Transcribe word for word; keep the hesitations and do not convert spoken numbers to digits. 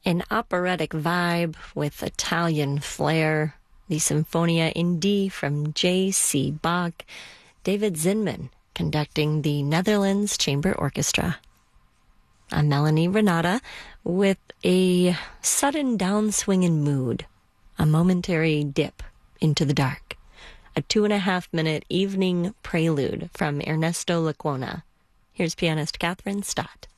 An operatic vibe with Italian flair. The Sinfonia in D from J C Bach. David Zinman conducting the Netherlands Chamber Orchestra. I'm Melanie Renata with a sudden downswing in mood, a momentary dip into the dark, a two and a half minute evening prelude from Ernesto Lecuona. Here's pianist Catherine Stott.